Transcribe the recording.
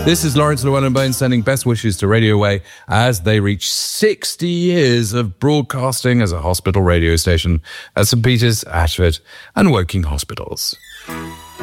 This is Lawrence Llewellyn-Bowen sending best wishes to Radio Way as they reach 60 years of broadcasting as a hospital radio station at St Peter's, Ashford and Woking hospitals.